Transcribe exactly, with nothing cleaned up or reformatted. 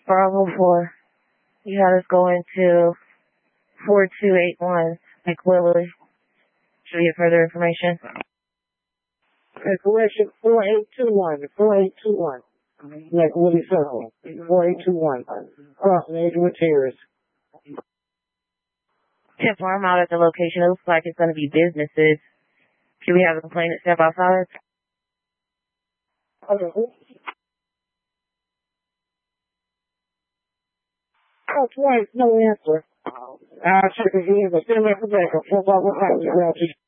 Bravo four. You had us go into four two eight one, McWillie. Should we get further information? Okay, correction, four eight two one, four eight two one. Like Willie Circle, four eight two one. Crossing Adrian Terrace. ten four, I'm out at the location. It looks like it's going to be businesses. Should we have a complainant step outside? Okay. Oh, twice, no answer. I'll check again, but send me for backup. Four five one,